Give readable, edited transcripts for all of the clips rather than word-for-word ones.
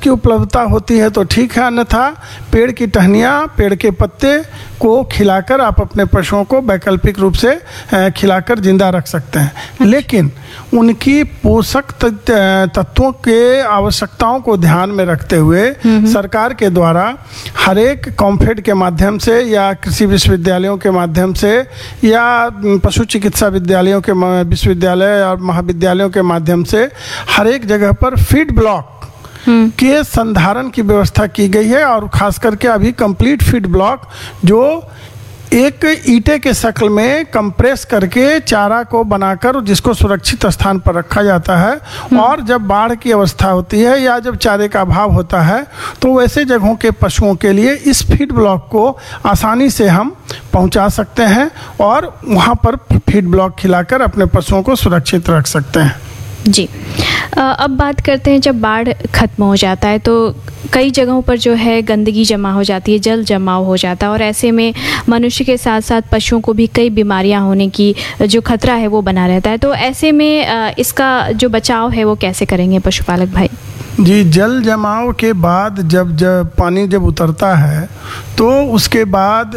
की उपलब्धता होती है तो ठीक है, अन्यथा पेड़ की टहनियाँ, पेड़ के पत्ते को खिलाकर आप अपने पशुओं को वैकल्पिक रूप से खिलाकर जिंदा रख सकते हैं। लेकिन उनकी पोषक तत्वों के आवश्यकताओं को ध्यान में रखते हुए सरकार के द्वारा हर एक कॉम्फेड के माध्यम से या कृषि विश्वविद्यालयों के माध्यम से या पशु चिकित्सा विद्यालयों के विश्वविद्यालय और महाविद्यालयों के माध्यम से हर एक जगह पर फीड ब्लॉक के संधारण की व्यवस्था की गई है। और खास करके अभी कंप्लीट फीड ब्लॉक जो एक ईंटे के शक्ल में कंप्रेस करके चारा को बनाकर जिसको सुरक्षित स्थान पर रखा जाता है और जब बाढ़ की अवस्था होती है या जब चारे का अभाव होता है तो वैसे जगहों के पशुओं के लिए इस फीड ब्लॉक को आसानी से हम पहुंचा सकते हैं और वहां पर फीड ब्लॉक खिलाकर अपने पशुओं को सुरक्षित रख सकते हैं। जी, अब बात करते हैं, जब बाढ़ खत्म हो जाता है तो कई जगहों पर जो है गंदगी जमा हो जाती है, जल जमाव हो जाता है और ऐसे में मनुष्य के साथ साथ पशुओं को भी कई बीमारियां होने की जो खतरा है वो बना रहता है। तो ऐसे में इसका जो बचाव है वो कैसे करेंगे पशुपालक भाई? जी, जल जमाव के बाद जब पानी जब उतरता है तो उसके बाद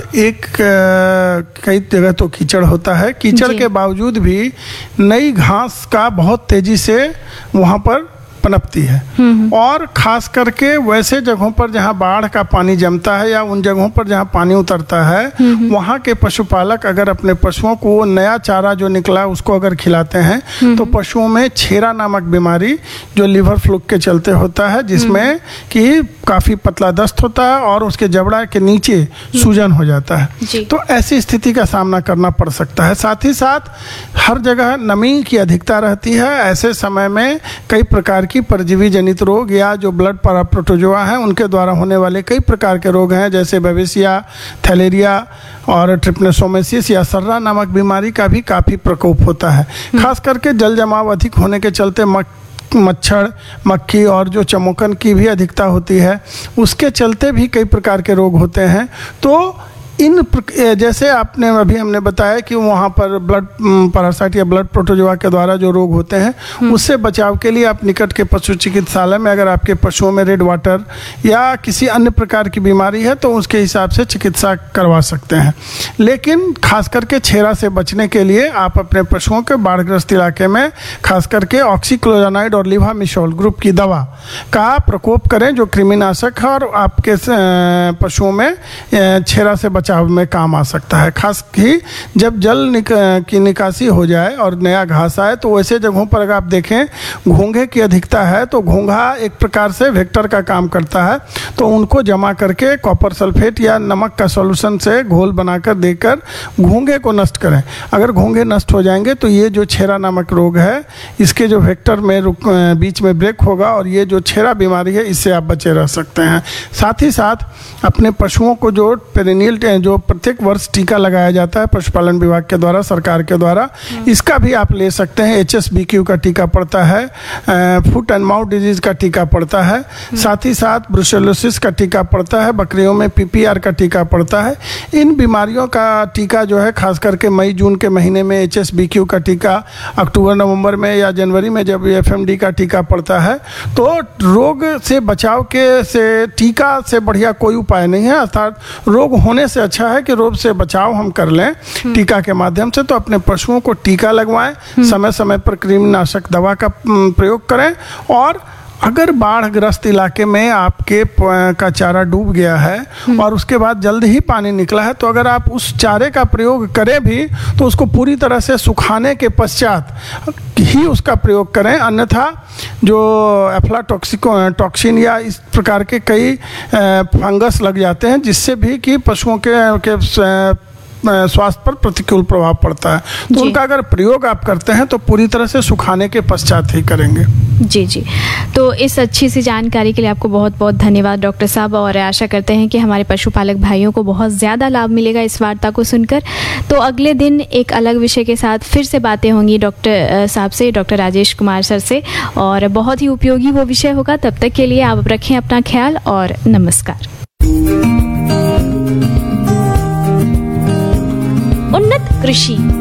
कई जगह तो कीचड़ होता है। कीचड़ के बावजूद भी नई घास का बहुत तेजी से वहाँ पर पनपती है और खास करके वैसे जगहों पर जहां बाढ़ का पानी जमता है या उन जगहों पर जहां पानी उतरता है वहां के पशुपालक अगर अपने पशुओं को नया चारा जो निकला उसको अगर खिलाते हैं तो पशुओं में छेरा नामक बीमारी जो लिवर फ्लूक के चलते होता है, जिसमें कि काफ़ी पतला दस्त होता है और उसके जबड़ा के नीचे सूजन हो जाता है। तो ऐसी स्थिति का सामना करना पड़ सकता है। साथ ही साथ हर जगह नमी की अधिकता रहती है। ऐसे समय में कई प्रकार की परजीवी जनित रोग या जो ब्लड प्रोटोजोआ हैं उनके द्वारा होने वाले कई प्रकार के रोग हैं, जैसे बेबिसिया, थैलेरिया और ट्रिपनोसोमेसिस या सर्रा नामक बीमारी का भी काफ़ी प्रकोप होता है। खास करके जल जमाव अधिक होने के चलते मच्छर, मक्खी और जो चमोकन की भी अधिकता होती है, उसके चलते भी कई प्रकार के रोग होते हैं। तो जैसे आपने अभी हमने बताया कि वहाँ पर ब्लड पैरासाइट या ब्लड प्रोटोजोआ के द्वारा जो रोग होते हैं उससे बचाव के लिए आप निकट के पशु चिकित्सालय में अगर आपके पशुओं में रेड वाटर या किसी अन्य प्रकार की बीमारी है तो उसके हिसाब से चिकित्सा करवा सकते हैं। लेकिन खास करके छेरा से बचने के लिए आप अपने पशुओं के बाढ़ग्रस्त इलाके में खास करके ऑक्सीक्लोरानाइड और लिवामिशॉल ग्रुप की दवा का प्रकोप करें, जो कृमिनाशक है और आपके पशुओं में छेरा से बचाव में काम आ सकता है। खास की जब जल की निकासी हो जाए और नया घास आए तो वैसे जगहों पर अगर आप देखें घोंघे की अधिकता है तो घोंघा एक प्रकार से वेक्टर का काम करता है, तो उनको जमा करके कॉपर सल्फेट या नमक का सॉल्यूशन से घोल बनाकर देकर घोंघे को नष्ट करें। अगर घोंघे नष्ट हो जाएंगे तो ये जो छेरा नामक रोग है इसके जो वेक्टर में बीच में ब्रेक होगा और ये जो छेरा बीमारी है इससे आप बचे रह सकते हैं। साथ ही साथ अपने पशुओं को जो पेरिनियल जो प्रत्येक वर्ष टीका लगाया जाता है पशुपालन विभाग के द्वारा, सरकार के द्वारा, इसका भी आप ले सकते हैं। HSBQ का टीका पड़ता है, फुट एंड माउथ डिजीज का टीका पड़ता है, साथ ही साथ ब्रुसेलोसिस का टीका पड़ता है, बकरियों में PPR का टीका पड़ता है। इन बीमारियों का टीका जो है खास करके मई जून के महीने में HSBQ का टीका, अक्टूबर नवंबर में या जनवरी में जब FMD का टीका पड़ता है। तो रोग से बचाव के से टीका से बढ़िया कोई उपाय नहीं है, अर्थात रोग होने से अच्छा है कि रोग से बचाव हम कर लें टीका के माध्यम से। तो अपने पशुओं को टीका लगवाएं, समय समय पर कृमिनाशक दवा का प्रयोग करें और अगर बाढ़ग्रस्त इलाके में आपके का चारा डूब गया है और उसके बाद जल्द ही पानी निकला है तो अगर आप उस चारे का प्रयोग करें भी तो उसको पूरी तरह से सुखाने के पश्चात ही उसका प्रयोग करें, अन्यथा जो एफ्लाटॉक्सिन या इस प्रकार के कई फंगस लग जाते हैं जिससे भी कि पशुओं के स्वास्थ्य पर प्रतिकूल प्रभाव पड़ता है। तो उनका अगर प्रयोग आप करते हैं तो पूरी तरह से सुखाने के पश्चात ही करेंगे। जी, तो इस अच्छी सी जानकारी के लिए आपको बहुत बहुत धन्यवाद डॉक्टर साहब, और आशा करते हैं कि हमारे पशुपालक भाइयों को बहुत ज़्यादा लाभ मिलेगा इस वार्ता को सुनकर। तो अगले दिन एक अलग विषय के साथ फिर से बातें होंगी डॉक्टर साहब से, डॉक्टर राजेश कुमार सर से, और बहुत ही उपयोगी वो विषय होगा। तब तक के लिए आप रखें अपना ख्याल और नमस्कार। उन्नत कृषि